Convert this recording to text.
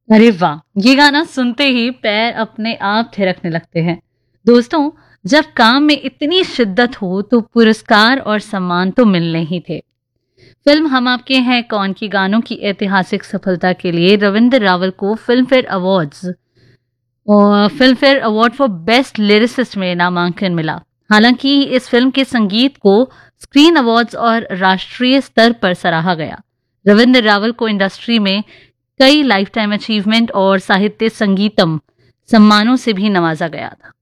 अरे वाह! ये गाना सुनते ही पैर अपने आप थिरकने लगते हैं। दोस्तों, जब काम में इतनी शिद्दत हो तो पुरस्कार और सम्मान तो मिलने ही थे। फिल्म हम आपके हैं कौन की गानों की ऐतिहासिक सफलता के लिए रविंद्र रावल को film fair award for best lyricist में नामांकन मिला। हालांकि इस फिल्म के संगीत को स्क्रीन अवार्ड्स और राष्ट्रीय स्तर पर सराहा गया। रविंद्र रावल को इंडस्ट्री में कई लाइफ टाइम अचीवमेंट और साहित्य संगीतम सम्मानों से भी नवाजा गया था।